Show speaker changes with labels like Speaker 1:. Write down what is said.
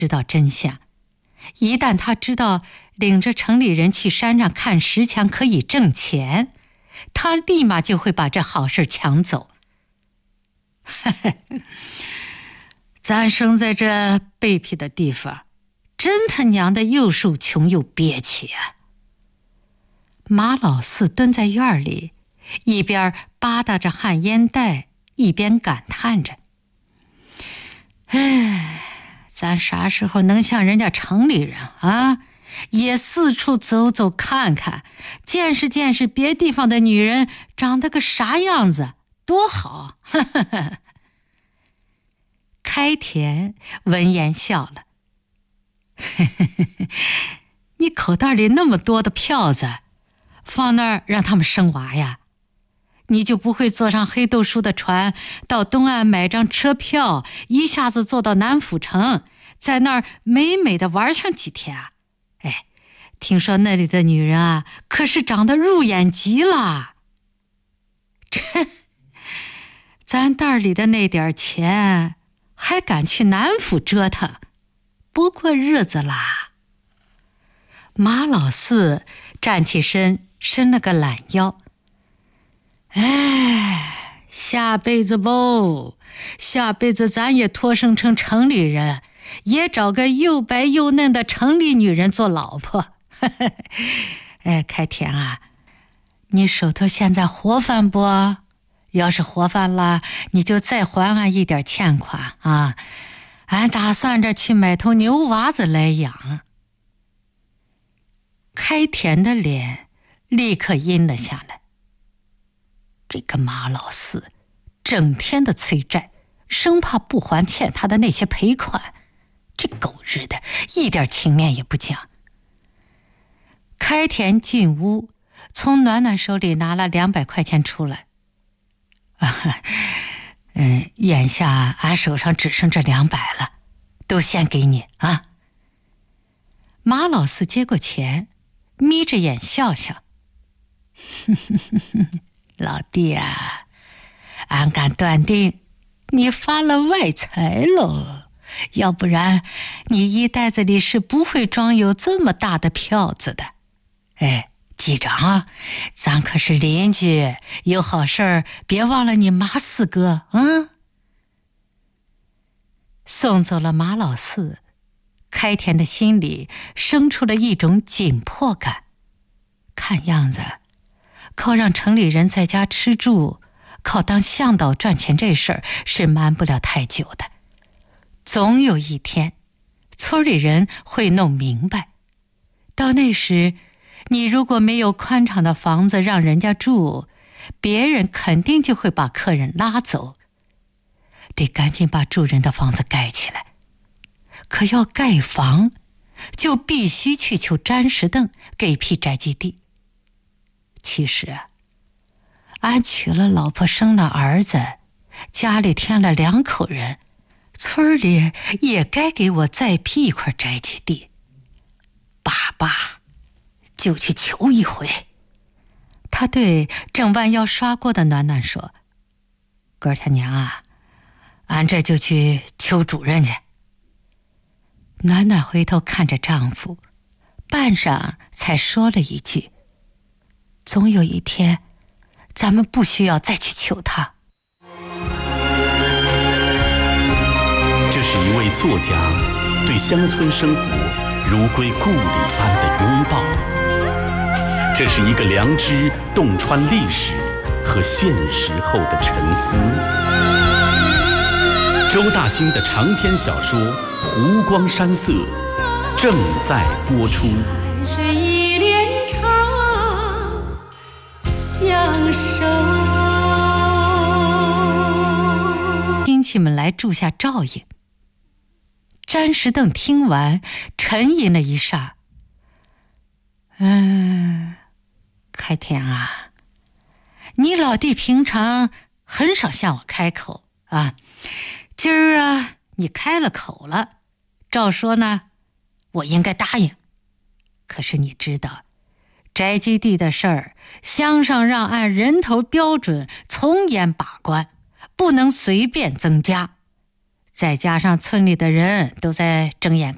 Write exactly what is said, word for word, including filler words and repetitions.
Speaker 1: 知道真相。一旦他知道领着城里人去山上看石墙可以挣钱，他立马就会把这好事抢走。咱生在这卑鄙的地方，真他娘的又受穷又憋屈啊！马老四蹲在院里，一边吧嗒着旱烟袋，一边感叹着：唉，咱啥时候能像人家城里人啊，也四处走走看看，见识见识别地方的女人长得个啥样子，多好！开田闻言笑了：你口袋里那么多的票子，放那儿让他们生娃呀？你就不会坐上黑豆叔的船，到东岸买张车票，一下子坐到南府城，在那儿美美的玩上几天啊？哎，听说那里的女人啊，可是长得入眼极了。这，咱袋里的那点钱，还敢去南府折腾，不过日子啦。马老四站起身，伸了个懒腰。哎，下辈子不，下辈子咱也托生成城里人，也找个又白又嫩的城里女人做老婆。哎，开田啊，你手头现在活泛不？要是活泛了，你就再还俺一点欠款啊！俺打算着去买头牛娃子来养。开田的脸立刻阴了下来。这个马老四整天的催债，生怕不还欠他的那些赔款，这狗日的一点情面也不讲。开田进屋，从暖暖手里拿了两百块钱出来。啊，嗯，眼下俺手上只剩这两百了，都先给你啊。马老四接过钱，眯着眼笑笑。老弟啊，俺敢断定你发了外财喽，要不然你衣袋子里是不会装有这么大的票子的。哎，记着啊，咱可是邻居，有好事儿别忘了你马四哥啊。送走了马老四，开田的心里生出了一种紧迫感。看样子靠让城里人在家吃住，靠当向导赚钱这事儿是瞒不了太久的。总有一天村里人会弄明白，到那时你如果没有宽敞的房子让人家住，别人肯定就会把客人拉走，得赶紧把住人的房子盖起来。可要盖房，就必须去求詹石凳给批宅基地。其实啊，俺娶了老婆，生了儿子，家里添了两口人，村里也该给我再批一块宅基地。爸爸就去求一回。他对正弯腰刷锅的暖暖说：哥儿他娘啊，俺这就去求主任去。暖暖回头看着丈夫，半晌才说了一句：总有一天咱们不需要再去求他。
Speaker 2: 这是一位作家对乡村生活如归故里般的拥抱，这是一个良知洞穿历史和现实后的沉思。周大兴的长篇小说《湖光山色》正在播出。
Speaker 3: 汗水一连唱，相守。
Speaker 1: 亲戚们来住下照应。詹石凳听完，沉吟了一霎。嗯，开田啊，你老弟平常很少向我开口啊，今儿啊你开了口了，照说呢我应该答应。可是你知道宅基地的事儿，乡上让按人头标准从严把关，不能随便增加，再加上村里的人都在睁眼